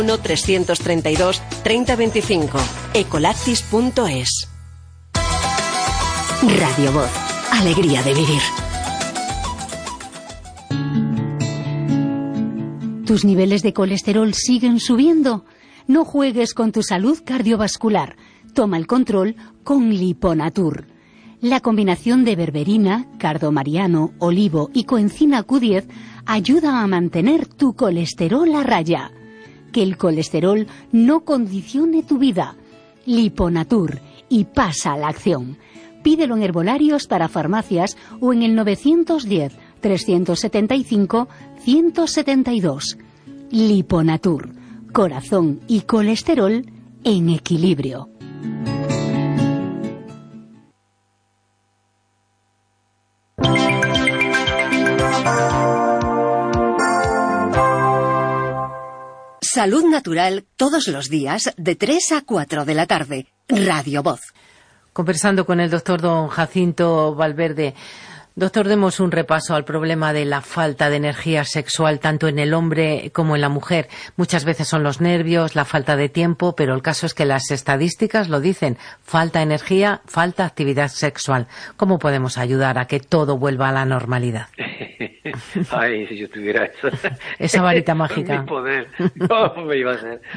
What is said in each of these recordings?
1-332-3025. Ecolactis.es. Radio Voz. Alegría de vivir. ¿Tus niveles de colesterol siguen subiendo? No juegues con tu salud cardiovascular. Toma el control con Liponatur. La combinación de berberina, cardomariano, olivo y coenzima Q10 ayuda a mantener tu colesterol a raya. Que el colesterol no condicione tu vida. Liponatur, y pasa a la acción. Pídelo en herbolarios para farmacias o en el 910-375-172. Liponatur, corazón y colesterol en equilibrio. Salud Natural todos los días de 3 a 4 de la tarde. Radio Voz. Conversando con el doctor don Jacinto Valverde. Doctor, demos un repaso al problema de la falta de energía sexual tanto en el hombre como en la mujer. Muchas veces son los nervios, la falta de tiempo, pero el caso es que las estadísticas lo dicen. Falta energía, falta actividad sexual. ¿Cómo podemos ayudar a que todo vuelva a la normalidad? Ay, si yo tuviera esa varita mágica. Mi poder. No, me iba a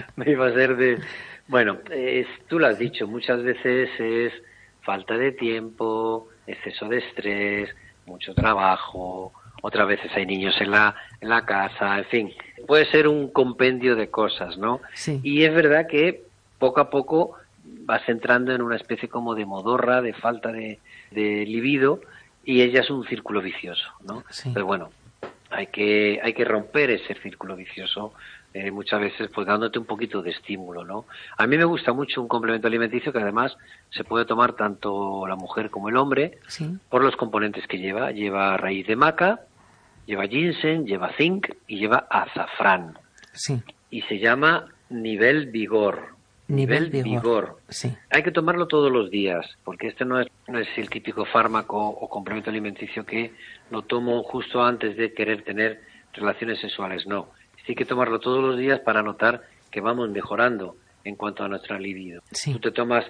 ser de... Bueno, tú lo has dicho, muchas veces es falta de tiempo, exceso de estrés, mucho trabajo, otras veces hay niños en la casa, en fin, puede ser un compendio de cosas, ¿no? Sí. Y es verdad que poco a poco vas entrando en una especie como de modorra, de falta de libido, y ella es un círculo vicioso, ¿no? Sí. Pero bueno, hay que romper ese círculo vicioso, muchas veces pues dándote un poquito de estímulo, ¿no? A mí me gusta mucho un complemento alimenticio que además se puede tomar tanto la mujer como el hombre, Sí. por los componentes que lleva. Lleva raíz de maca, lleva ginseng, lleva zinc y lleva azafrán. Sí. Y se llama Nivel Vigor. Nivel Vigor. Sí. Hay que tomarlo todos los días, porque este no es el típico fármaco o complemento alimenticio que lo tomo justo antes de querer tener relaciones sexuales, no. Sí hay que tomarlo todos los días para notar que vamos mejorando en cuanto a nuestra libido. Sí. Tú te tomas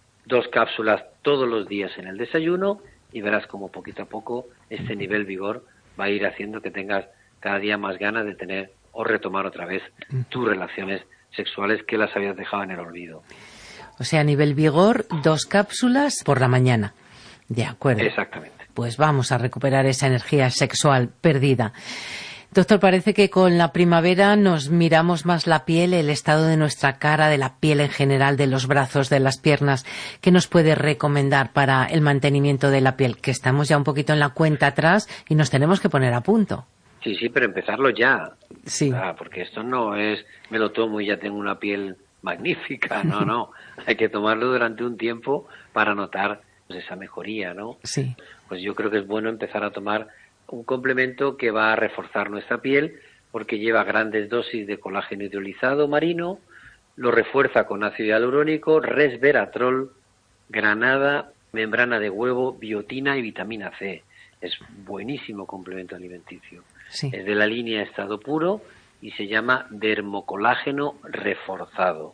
2 cápsulas todos los días en el desayuno y verás como poquito a poco este nivel vigor va a ir haciendo que tengas cada día más ganas de tener o retomar otra vez tus relaciones sexuales que las habías dejado en el olvido. O sea, nivel vigor, 2 cápsulas por la mañana. De acuerdo. Exactamente. Pues vamos a recuperar esa energía sexual perdida. Doctor, parece que con la primavera nos miramos más la piel, el estado de nuestra cara, de la piel en general, de los brazos, de las piernas. ¿Qué nos puede recomendar para el mantenimiento de la piel? Que estamos ya un poquito en la cuenta atrás y nos tenemos que poner a punto. Sí, pero empezarlo ya. Sí. Porque esto no es, me lo tomo y ya tengo una piel magnífica. No. Hay que tomarlo durante un tiempo para notar pues, esa mejoría, ¿no? Sí. Pues yo creo que es bueno empezar a tomar un complemento que va a reforzar nuestra piel porque lleva grandes dosis de colágeno hidrolizado marino, lo refuerza con ácido hialurónico, resveratrol, granada, membrana de huevo, biotina y vitamina C. Es buenísimo complemento alimenticio. Sí. Es de la línea estado puro y se llama dermocolágeno reforzado.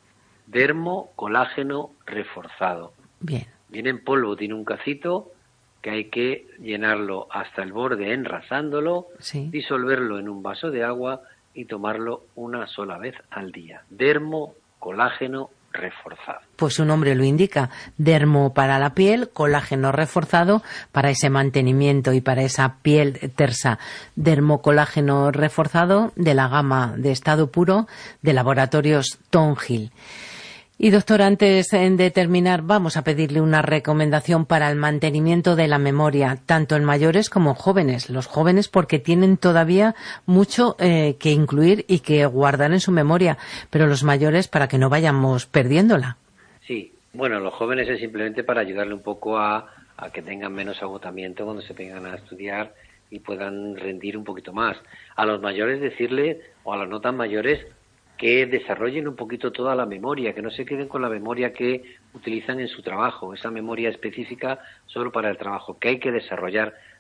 Dermocolágeno reforzado. Bien. Viene en polvo, tiene un cacito que hay que llenarlo hasta el borde enrasándolo, Sí. disolverlo en un vaso de agua y tomarlo una sola vez al día. Dermocolágeno reforzado. Pues su nombre lo indica, dermo para la piel, colágeno reforzado para ese mantenimiento y para esa piel tersa. Dermocolágeno reforzado de la gama de estado puro de Laboratorios Tongill. Y doctor, antes de terminar, vamos a pedirle una recomendación para el mantenimiento de la memoria, tanto en mayores como en jóvenes. Los jóvenes porque tienen todavía mucho que incluir y que guardar en su memoria, pero los mayores para que no vayamos perdiéndola. Sí, bueno, los jóvenes es simplemente para ayudarle un poco a que tengan menos agotamiento cuando se vengan a estudiar y puedan rendir un poquito más. A los mayores decirle, o a los no tan mayores, que desarrollen un poquito toda la memoria, que no se queden con la memoria que utilizan en su trabajo, esa memoria específica solo para el trabajo, que hay que desarrollar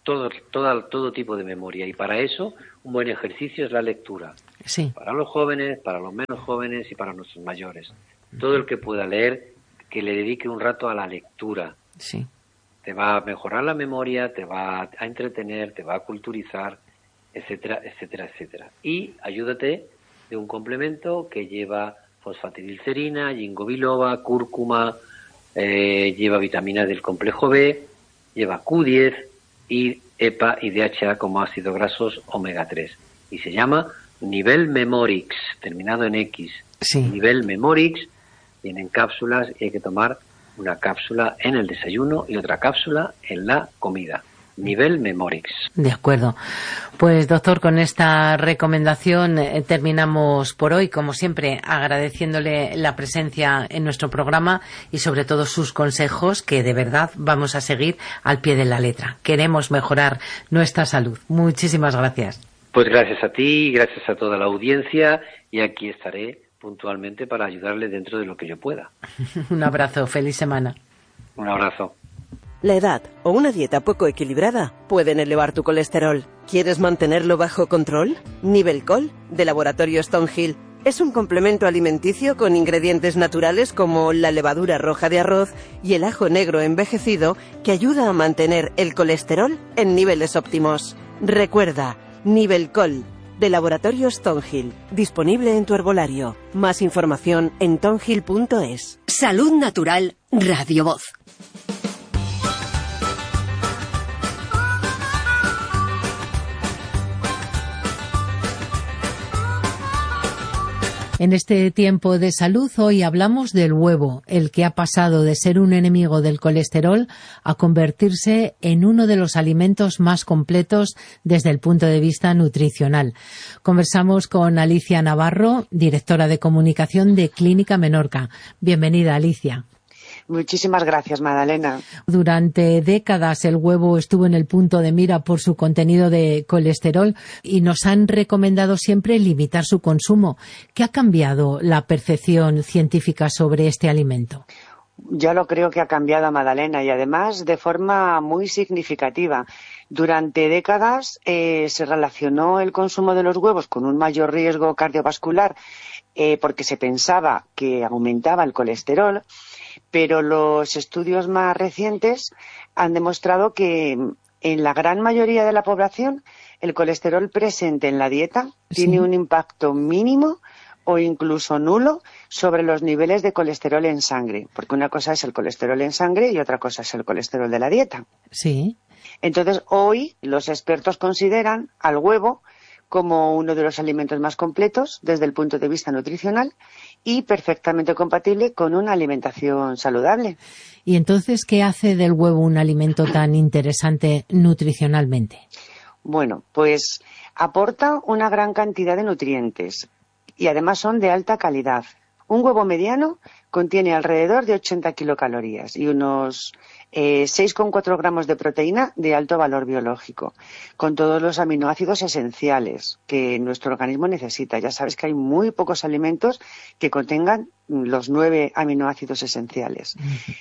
todo tipo de memoria, y para eso un buen ejercicio es la lectura. Sí. Para los jóvenes, para los menos jóvenes y para nuestros mayores. Todo el que pueda leer, que le dedique un rato a la lectura. Sí. Te va a mejorar la memoria, te va a entretener, te va a culturizar, etcétera, etcétera, etcétera. Y ayúdate de un complemento que lleva fosfatidilcerina, ginkgo biloba, cúrcuma, lleva vitaminas del complejo B, lleva Q10 y EPA y DHA como ácidos grasos omega 3. Y se llama Nivel Memorix, terminado en X. Sí. Nivel Memorix, vienen cápsulas y hay que tomar una cápsula en el desayuno y otra cápsula en la comida. Nivel Memorix. De acuerdo. Pues doctor, con esta recomendación terminamos por hoy, como siempre, agradeciéndole la presencia en nuestro programa y sobre todo sus consejos, que de verdad vamos a seguir al pie de la letra. Queremos mejorar nuestra salud. Muchísimas gracias. Pues gracias a ti, gracias a toda la audiencia, y aquí estaré puntualmente para ayudarle dentro de lo que yo pueda. Un abrazo, feliz semana. Un abrazo. La edad o una dieta poco equilibrada pueden elevar tu colesterol. ¿Quieres mantenerlo bajo control? Nivelcol, de Laboratorio Stonehill, es un complemento alimenticio con ingredientes naturales como la levadura roja de arroz y el ajo negro envejecido que ayuda a mantener el colesterol en niveles óptimos. Recuerda, Nivelcol, de Laboratorio Stonehill, disponible en tu herbolario. Más información en tonhill.es. Salud Natural, Radio Voz. En este tiempo de salud hoy hablamos del huevo, el que ha pasado de ser un enemigo del colesterol a convertirse en uno de los alimentos más completos desde el punto de vista nutricional. Conversamos con Alicia Navarro, directora de comunicación de Clínica Menorca. Bienvenida, Alicia. Muchísimas gracias, Magdalena. Durante décadas el huevo estuvo en el punto de mira por su contenido de colesterol y nos han recomendado siempre limitar su consumo. ¿Qué ha cambiado la percepción científica sobre este alimento? Yo lo creo que ha cambiado, Magdalena, y además de forma muy significativa. Durante décadas se relacionó el consumo de los huevos con un mayor riesgo cardiovascular porque se pensaba que aumentaba el colesterol, pero los estudios más recientes han demostrado que en la gran mayoría de la población el colesterol presente en la dieta tiene un impacto mínimo o incluso nulo sobre los niveles de colesterol en sangre, porque una cosa es el colesterol en sangre y otra cosa es el colesterol de la dieta. Sí. Entonces, hoy los expertos consideran al huevo como uno de los alimentos más completos desde el punto de vista nutricional y perfectamente compatible con una alimentación saludable. ¿Y entonces qué hace del huevo un alimento tan interesante nutricionalmente? Bueno, pues aporta una gran cantidad de nutrientes y además son de alta calidad. Un huevo mediano contiene alrededor de 80 kilocalorías y unos 6,4 gramos de proteína de alto valor biológico, con todos los aminoácidos esenciales que nuestro organismo necesita. Ya sabes que hay muy pocos alimentos que contengan los 9 aminoácidos esenciales.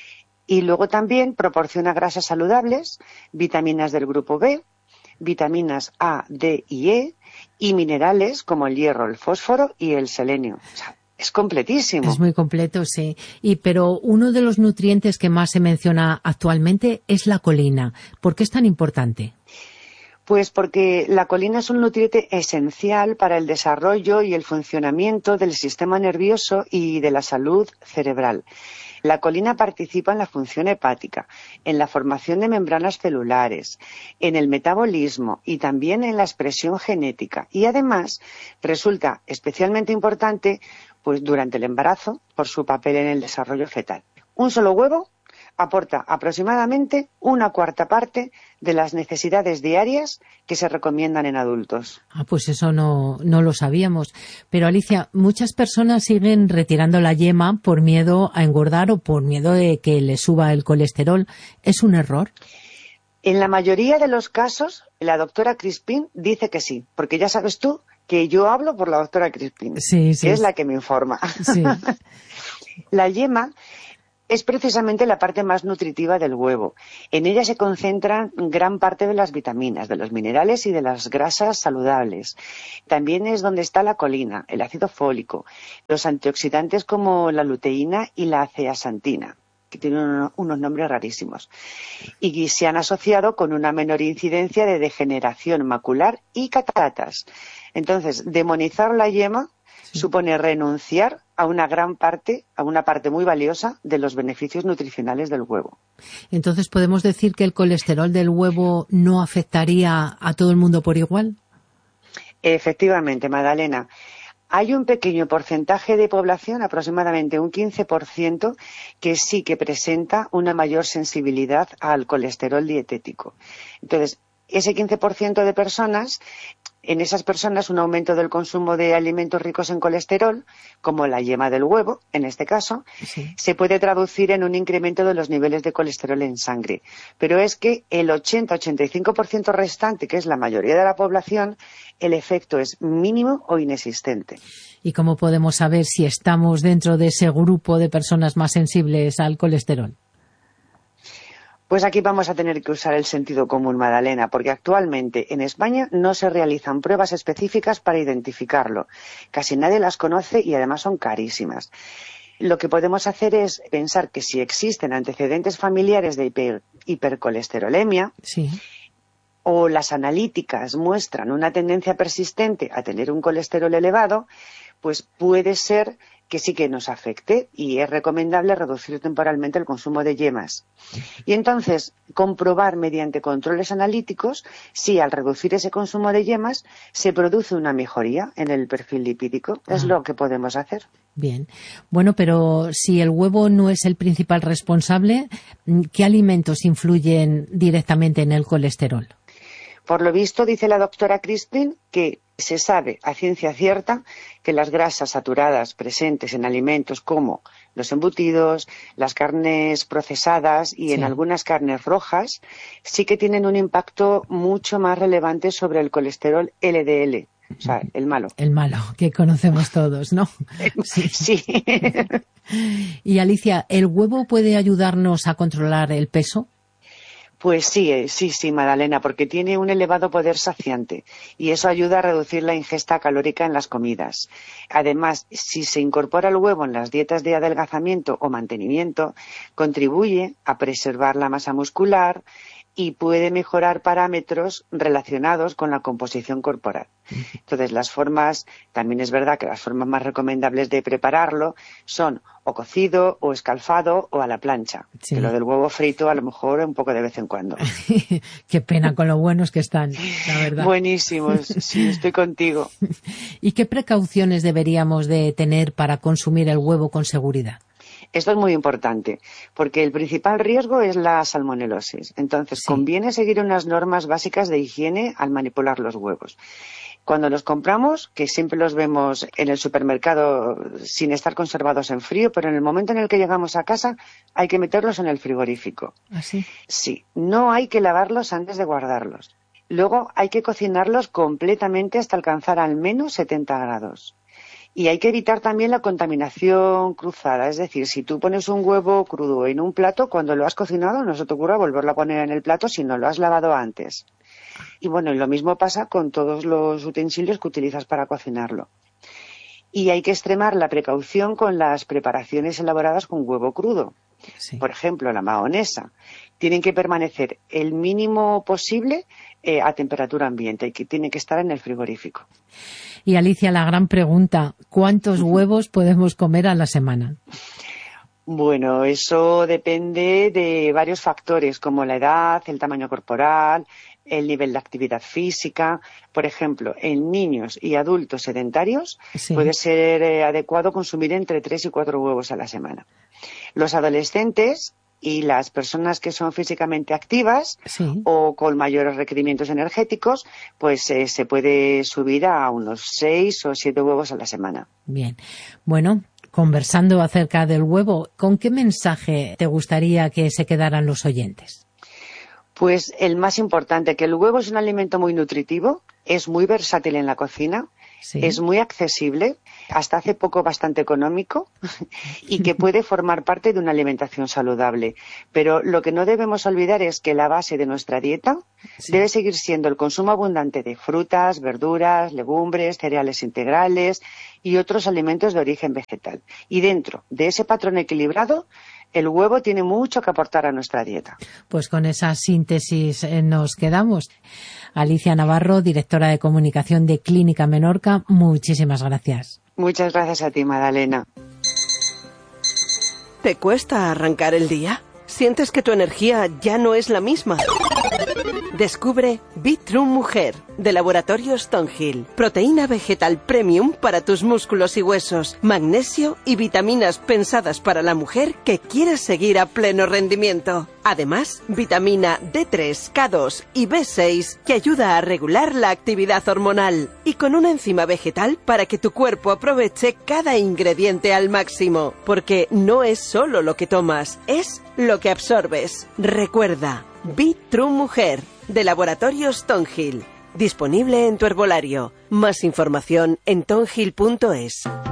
Y luego también proporciona grasas saludables, vitaminas del grupo B, vitaminas A, D y E, y minerales como el hierro, el fósforo y el selenio. O sea, es completísimo. Es muy completo, sí. Pero uno de los nutrientes que más se menciona actualmente es la colina. ¿Por qué es tan importante? Pues porque la colina es un nutriente esencial para el desarrollo y el funcionamiento del sistema nervioso y de la salud cerebral. La colina participa en la función hepática, en la formación de membranas celulares, en el metabolismo y también en la expresión genética. Y además resulta especialmente importante pues durante el embarazo por su papel en el desarrollo fetal. Un solo huevo aporta aproximadamente 1/4 parte de las necesidades diarias que se recomiendan en adultos. Pues eso no lo sabíamos. Pero Alicia, muchas personas siguen retirando la yema por miedo a engordar o por miedo de que les suba el colesterol. ¿Es un error? En la mayoría de los casos, la doctora Crispin dice que sí, porque ya sabes tú que yo hablo por la doctora Crispin, sí, que es la que me informa. Sí. La yema es precisamente la parte más nutritiva del huevo. En ella se concentran gran parte de las vitaminas, de los minerales y de las grasas saludables. También es donde está la colina, el ácido fólico, los antioxidantes como la luteína y la zeaxantina, que tienen unos nombres rarísimos, y se han asociado con una menor incidencia de degeneración macular y cataratas. Entonces, demonizar la yema supone renunciar a una parte muy valiosa de los beneficios nutricionales del huevo. Entonces, ¿podemos decir que el colesterol del huevo no afectaría a todo el mundo por igual? Efectivamente, Magdalena. Hay un pequeño porcentaje de población, aproximadamente un 15%, que sí que presenta una mayor sensibilidad al colesterol dietético. Entonces, ese 15% de personas, en esas personas un aumento del consumo de alimentos ricos en colesterol, como la yema del huevo, en este caso, se puede traducir en un incremento de los niveles de colesterol en sangre. Pero es que el 80-85% restante, que es la mayoría de la población, el efecto es mínimo o inexistente. ¿Y cómo podemos saber si estamos dentro de ese grupo de personas más sensibles al colesterol? Pues aquí vamos a tener que usar el sentido común, Magdalena, porque actualmente en España no se realizan pruebas específicas para identificarlo. Casi nadie las conoce y además son carísimas. Lo que podemos hacer es pensar que si existen antecedentes familiares de hipercolesterolemia, o las analíticas muestran una tendencia persistente a tener un colesterol elevado, pues puede ser que sí que nos afecte y es recomendable reducir temporalmente el consumo de yemas. Y entonces comprobar mediante controles analíticos si al reducir ese consumo de yemas se produce una mejoría en el perfil lipídico. Es lo que podemos hacer. Bien. Bueno, pero si el huevo no es el principal responsable, ¿qué alimentos influyen directamente en el colesterol? Por lo visto, dice la doctora Crispin, que se sabe a ciencia cierta que las grasas saturadas presentes en alimentos como los embutidos, las carnes procesadas y en algunas carnes rojas sí que tienen un impacto mucho más relevante sobre el colesterol LDL. O sea, el malo. El malo, que conocemos todos, ¿no? Sí. Y Alicia, ¿el huevo puede ayudarnos a controlar el peso? Pues sí, Magdalena, porque tiene un elevado poder saciante y eso ayuda a reducir la ingesta calórica en las comidas. Además, si se incorpora el huevo en las dietas de adelgazamiento o mantenimiento, contribuye a preservar la masa muscular y puede mejorar parámetros relacionados con la composición corporal. Entonces, también es verdad que las formas más recomendables de prepararlo son o cocido, o escalfado, o a la plancha. Que lo del huevo frito a lo mejor un poco de vez en cuando. Qué pena con lo buenos que están, la verdad. Buenísimos, sí, estoy contigo. ¿Y qué precauciones deberíamos de tener para consumir el huevo con seguridad? Esto es muy importante, porque el principal riesgo es la salmonelosis. Entonces, conviene seguir unas normas básicas de higiene al manipular los huevos. Cuando los compramos, que siempre los vemos en el supermercado sin estar conservados en frío, pero en el momento en el que llegamos a casa hay que meterlos en el frigorífico. ¿Ah, sí? Sí, no hay que lavarlos antes de guardarlos. Luego hay que cocinarlos completamente hasta alcanzar al menos 70 grados. Y hay que evitar también la contaminación cruzada, es decir, si tú pones un huevo crudo en un plato, cuando lo has cocinado no se te ocurra volverlo a poner en el plato si no lo has lavado antes. Y bueno, lo mismo pasa con todos los utensilios que utilizas para cocinarlo. Y hay que extremar la precaución con las preparaciones elaboradas con huevo crudo. Sí. Por ejemplo, la mahonesa. Tienen que permanecer el mínimo posible a temperatura ambiente y que tienen que estar en el frigorífico. Y Alicia, la gran pregunta, ¿cuántos huevos podemos comer a la semana? Bueno, eso depende de varios factores, como la edad, el tamaño corporal, el nivel de actividad física. Por ejemplo, en niños y adultos sedentarios puede ser adecuado consumir entre 3 y 4 huevos a la semana. Los adolescentes y las personas que son físicamente activas o con mayores requerimientos energéticos, pues se puede subir a unos 6 o 7 huevos a la semana. Bien. Bueno, conversando acerca del huevo, ¿con qué mensaje te gustaría que se quedaran los oyentes? Pues el más importante, que el huevo es un alimento muy nutritivo, es muy versátil en la cocina, Sí. Es muy accesible, hasta hace poco bastante económico y que puede formar parte de una alimentación saludable. Pero lo que no debemos olvidar es que la base de nuestra dieta debe seguir siendo el consumo abundante de frutas, verduras, legumbres, cereales integrales y otros alimentos de origen vegetal. Y dentro de ese patrón equilibrado, el huevo tiene mucho que aportar a nuestra dieta. Pues con esa síntesis nos quedamos. Alicia Navarro, directora de comunicación de Clínica Menorca, muchísimas gracias. Muchas gracias a ti, Madalena. ¿Te cuesta arrancar el día? ¿Sientes que tu energía ya no es la misma? Descubre Be-True Mujer, de Laboratorio Stonehill. Proteína vegetal premium para tus músculos y huesos, magnesio y vitaminas pensadas para la mujer que quiere seguir a pleno rendimiento. Además, vitamina D3, K2 y B6 que ayuda a regular la actividad hormonal. Y con una enzima vegetal para que tu cuerpo aproveche cada ingrediente al máximo. Porque no es solo lo que tomas, es lo que absorbes. Recuerda, Be-True Mujer, de Laboratorio Stonehill. Disponible en tu herbolario. Más información en tonhill.es.